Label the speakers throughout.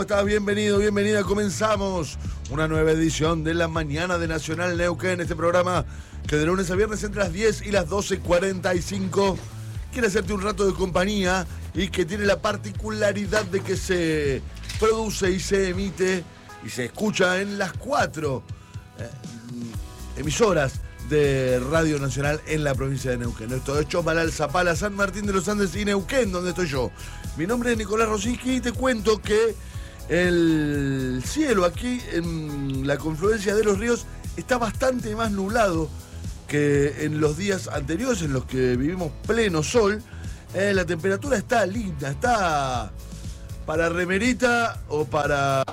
Speaker 1: ¿Estás? Bienvenido, bienvenida. Comenzamos una nueva edición de la Mañana de Nacional Neuquén. Este programa que de lunes a viernes entre las 10 y las 12:45 quiere hacerte un rato de compañía y que tiene la particularidad de que se produce y se emite y se escucha en las 4 emisoras de Radio Nacional en la provincia de Neuquén. Esto es Chosmalal, Zapala, San Martín de los Andes y Neuquén, donde estoy yo. Mi nombre es Nicolás Rosiski y te cuento que el cielo aquí en la confluencia de los ríos está bastante más nublado que en los días anteriores en los que vivimos pleno sol. La temperatura está linda, está para remerita o para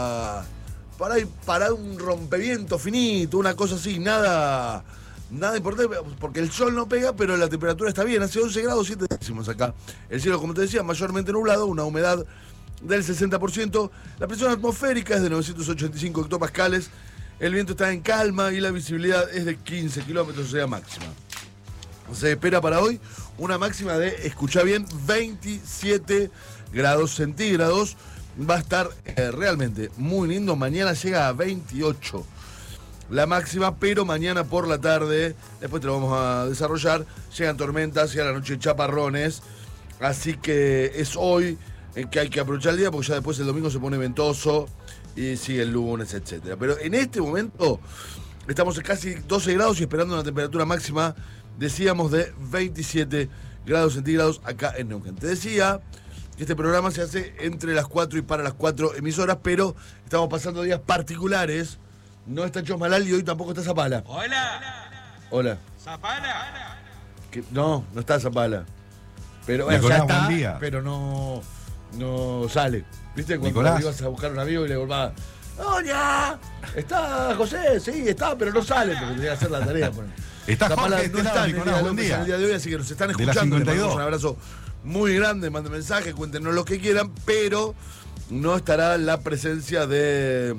Speaker 1: un rompeviento finito, una cosa así, nada importante, porque el sol no pega, pero la temperatura está bien, hace 11 grados 7 décimos acá. El cielo, como te decía, mayormente nublado, una humedad del 60%, la presión atmosférica es de 985 hectopascales, el viento está en calma y la visibilidad es de 15 kilómetros, o sea, máxima. Se espera para hoy una máxima de, escucha bien, 27 grados centígrados. Va a estar realmente muy lindo. Mañana llega a 28 la máxima, pero mañana por la tarde, después te lo vamos a desarrollar, llegan tormentas y a la noche chaparrones. Así que es hoy en que hay que aprovechar el día, porque ya después el domingo se pone ventoso y sigue el lunes, etcétera. Pero en este momento estamos a casi 12 grados y esperando una temperatura máxima, decíamos, de 27 grados centígrados acá en Neuquén. Te decía que este programa se hace entre las 4 y para las 4 emisoras, pero estamos pasando días particulares. No está Chosmalal y hoy tampoco está Zapala. Hola.
Speaker 2: ¿Zapala?
Speaker 1: No está Zapala. Pero
Speaker 3: Nicolás,
Speaker 1: ya está,
Speaker 3: buen día.
Speaker 1: pero no sale. ¿Viste cuando
Speaker 3: Nicolás,
Speaker 1: ibas a buscar un amigo y le volvás? ¡Doña! ¿Está José? Sí, está, pero no sale porque tenía que hacer la tarea.
Speaker 3: Está
Speaker 1: Zapala
Speaker 3: Jorge,
Speaker 1: no está en
Speaker 3: Nicolás, buen
Speaker 1: el
Speaker 3: día.
Speaker 1: día de hoy, así que nos están
Speaker 3: De la
Speaker 1: escuchando. Les
Speaker 3: 52.
Speaker 1: mandamos un abrazo muy grande, manden mensajes, cuéntenos lo que quieran, pero no estará la presencia de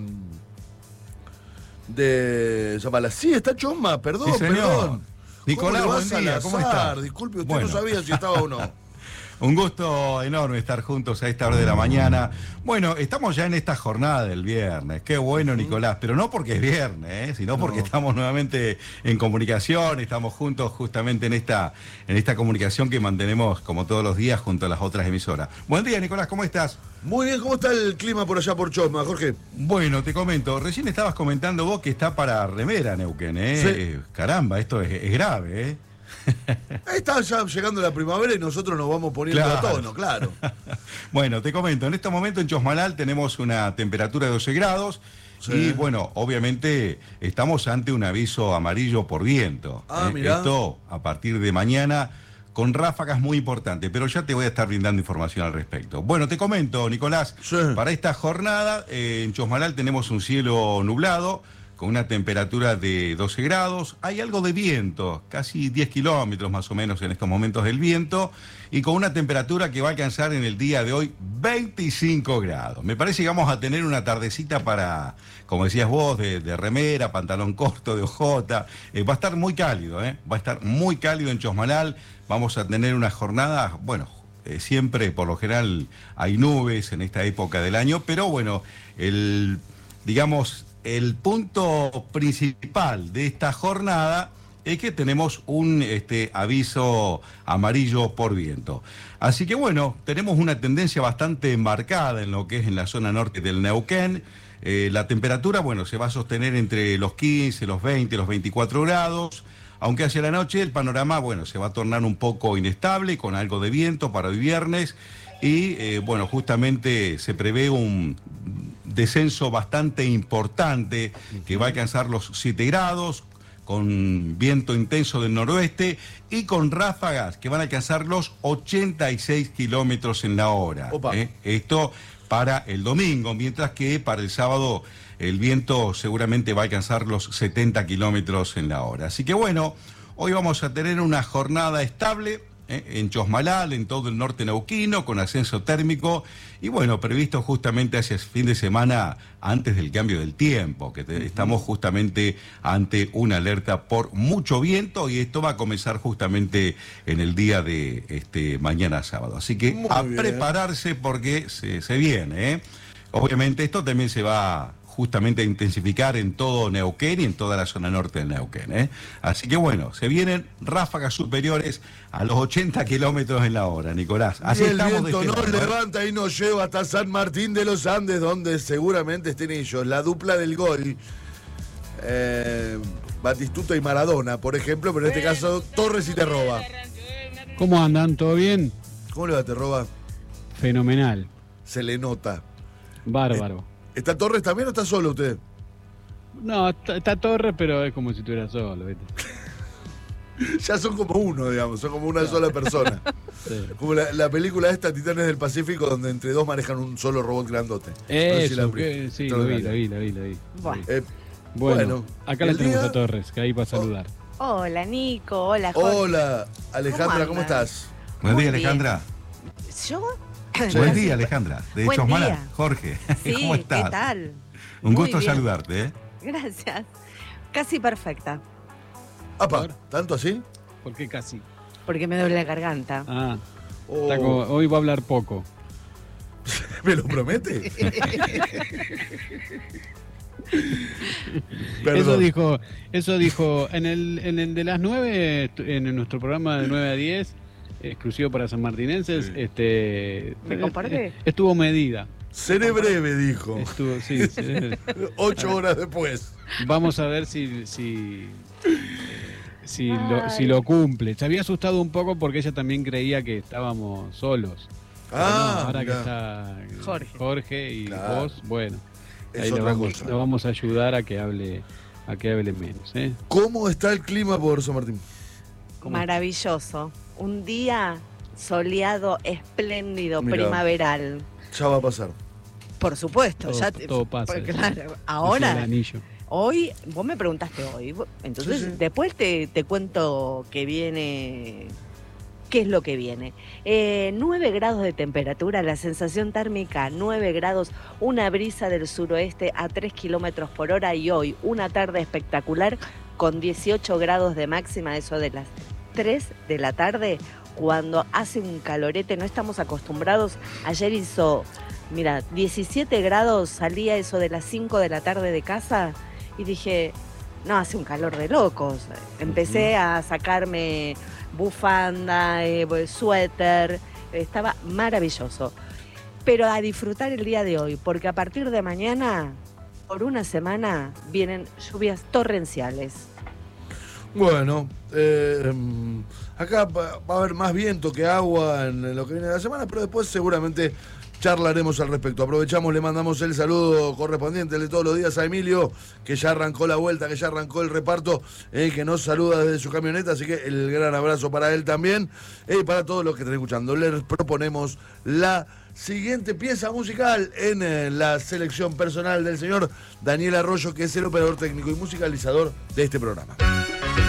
Speaker 1: Zapala. Sí, está Choma, perdón,
Speaker 3: Sí, señor.
Speaker 1: perdón.
Speaker 3: Nicolás,
Speaker 1: ¿Cómo le
Speaker 3: buen
Speaker 1: vas
Speaker 3: día,
Speaker 1: al
Speaker 3: ¿cómo
Speaker 1: azar?
Speaker 3: está?
Speaker 1: Disculpe, usted
Speaker 3: Bueno.
Speaker 1: no sabía si estaba o no.
Speaker 3: Un gusto enorme estar juntos a esta hora de la mañana. Bueno, estamos ya en esta jornada del viernes. Qué bueno, Nicolás, pero no porque es viernes, sino porque estamos nuevamente en comunicación, estamos juntos justamente en esta comunicación que mantenemos como todos los días junto a las otras emisoras. Buen día, Nicolás, ¿cómo estás?
Speaker 1: Muy bien, ¿cómo está el clima por allá por Chosma, Jorge?
Speaker 3: Bueno, te comento, recién estabas comentando vos que está para remera Neuquén, ¿eh?
Speaker 1: Sí.
Speaker 3: Caramba, esto es grave, ¿eh?
Speaker 1: Está ya llegando la primavera y nosotros nos vamos poniendo a tono, claro.
Speaker 3: Bueno, te comento, en este momento en Chosmalal tenemos una temperatura de 12 grados.
Speaker 1: Sí.
Speaker 3: Y bueno, obviamente estamos ante un aviso amarillo por viento.
Speaker 1: Mirá.
Speaker 3: Esto a partir de mañana con ráfagas muy importantes, pero ya te voy a estar brindando información al respecto. Bueno, te comento, Nicolás,
Speaker 1: Sí.
Speaker 3: para esta jornada en Chosmalal tenemos un cielo nublado, con una temperatura de 12 grados, hay algo de viento, casi 10 kilómetros más o menos en estos momentos del viento, y con una temperatura que va a alcanzar en el día de hoy 25 grados. Me parece que vamos a tener una tardecita para, como decías vos, de remera, pantalón corto, de ojota. Va a estar muy cálido, va a estar muy cálido en Chosmalal, vamos a tener una jornada, bueno, siempre por lo general hay nubes en esta época del año, pero bueno, el punto principal de esta jornada es que tenemos un aviso amarillo por viento. Así que bueno, tenemos una tendencia bastante marcada en lo que es en la zona norte del Neuquén. La temperatura, bueno, se va a sostener entre los 15, los 20, los 24 grados, aunque hacia la noche el panorama, bueno, se va a tornar un poco inestable, con algo de viento para hoy viernes, y bueno, justamente se prevé un descenso bastante importante que va a alcanzar los 7 grados, con viento intenso del noroeste y con ráfagas que van a alcanzar los 86 kilómetros en la hora. Esto para el domingo, mientras que para el sábado el viento seguramente va a alcanzar los 70 kilómetros en la hora. Así que bueno, hoy vamos a tener una jornada estable en Chosmalal, en todo el norte neuquino, con ascenso térmico, y bueno, previsto justamente hacia el fin de semana antes del cambio del tiempo, que estamos justamente ante una alerta por mucho viento, y esto va a comenzar justamente en el día de mañana sábado. Así que
Speaker 1: Muy
Speaker 3: a
Speaker 1: bien.
Speaker 3: prepararse porque se viene, Obviamente esto también se va justamente a intensificar en todo Neuquén y en toda la zona norte del Neuquén, ¿eh? Así que bueno, se vienen ráfagas superiores a los 80 kilómetros en la hora, Nicolás. Así
Speaker 1: Y el
Speaker 3: estamos
Speaker 1: viento
Speaker 3: de este
Speaker 1: nos
Speaker 3: lado, ¿eh?
Speaker 1: levanta y nos lleva hasta San Martín de los Andes, donde seguramente estén ellos, la dupla del gol. Batistuta y Maradona, por ejemplo, pero en este caso Torres y Terroba.
Speaker 2: ¿Cómo andan? ¿Todo bien?
Speaker 1: ¿Cómo le va, Terroba?
Speaker 2: Fenomenal.
Speaker 1: Se le nota.
Speaker 2: Bárbaro.
Speaker 1: ¿Está Torres también o está solo usted?
Speaker 2: No, está Torres, pero es como si estuviera solo, ¿viste?
Speaker 1: Ya son como uno, digamos, son como una sola persona.
Speaker 2: Sí.
Speaker 1: Como la película esta, Titanes del Pacífico, donde entre dos manejan un solo robot grandote. No sé si la
Speaker 2: Eso,
Speaker 1: vi.
Speaker 2: sí, lo vi.
Speaker 4: Bueno.
Speaker 2: Bueno, acá
Speaker 1: el
Speaker 2: la tenemos
Speaker 1: día-
Speaker 2: a Torres, que ahí para saludar.
Speaker 4: Hola, Nico. Hola, Jorge.
Speaker 1: Hola, Alejandra, ¿cómo
Speaker 4: andan?
Speaker 1: estás?
Speaker 3: Buen
Speaker 4: Muy
Speaker 3: día,
Speaker 4: bien.
Speaker 3: Alejandra.
Speaker 4: ¿Yo?
Speaker 3: Buen día, Alejandra. De
Speaker 4: Buen
Speaker 3: Chosmalal.
Speaker 4: día.
Speaker 3: Jorge,
Speaker 4: Sí,
Speaker 3: ¿cómo estás?
Speaker 4: ¿qué tal?
Speaker 3: Un
Speaker 4: Muy
Speaker 3: gusto
Speaker 4: bien.
Speaker 3: saludarte, ¿eh?
Speaker 4: Gracias. Casi perfecta,
Speaker 1: Apa, ¿tanto así?
Speaker 2: ¿Por qué casi?
Speaker 4: porque me duele la garganta.
Speaker 2: Ah,
Speaker 1: Oh,
Speaker 2: está hoy va a hablar poco.
Speaker 1: ¿Me lo promete? Perdón.
Speaker 2: Eso dijo en el de las 9, en nuestro programa de 9 a 10, exclusivo para sanmartinenses,
Speaker 1: Sí.
Speaker 4: ¿Me comparté?
Speaker 2: Estuvo medida.
Speaker 1: Seré breve, dijo.
Speaker 2: Sí.
Speaker 1: 8 horas después.
Speaker 2: Vamos a ver si lo cumple. Se había asustado un poco porque ella también creía que estábamos solos. Pero no, ahora que
Speaker 1: mirá.
Speaker 2: está
Speaker 4: Jorge.
Speaker 2: y
Speaker 1: Claro.
Speaker 2: vos, bueno,
Speaker 1: Es
Speaker 2: ahí
Speaker 1: otra cosa.
Speaker 2: lo vamos a ayudar a que hable menos, ¿eh?
Speaker 1: ¿Cómo está el clima por San Martín?
Speaker 2: ¿Cómo?
Speaker 4: Maravilloso. Un día soleado, espléndido,
Speaker 1: Mirá.
Speaker 4: primaveral.
Speaker 1: Ya va a pasar.
Speaker 4: Por supuesto.
Speaker 2: Todo pasa.
Speaker 4: Porque, claro,
Speaker 2: Es el
Speaker 4: ahora,
Speaker 2: anillo.
Speaker 4: hoy, vos me preguntaste hoy. Entonces,
Speaker 1: Sí, sí.
Speaker 4: después te cuento que viene. ¿Qué es lo que viene? 9 grados de temperatura, la sensación térmica 9 grados, una brisa del suroeste a 3 kilómetros por hora y hoy una tarde espectacular con 18 grados de máxima, eso de las 3 de la tarde, cuando hace un calorete, no estamos acostumbrados. Ayer hizo, mira, 17 grados, salía eso de las 5 de la tarde de casa y dije, no, hace un calor de locos. Empecé a sacarme bufanda, suéter, estaba maravilloso. Pero a disfrutar el día de hoy, porque a partir de mañana, por una semana, vienen lluvias torrenciales.
Speaker 1: Bueno, acá va a haber más viento que agua en lo que viene de la semana, pero después seguramente charlaremos al respecto. Aprovechamos, le mandamos el saludo correspondiente de todos los días a Emilio, que ya arrancó la vuelta, que ya arrancó el reparto, que nos saluda desde su camioneta, así que el gran abrazo para él también, y para todos los que están escuchando. Les proponemos la siguiente pieza musical en la selección personal del señor Daniel Arroyo, que es el operador técnico y musicalizador de este programa.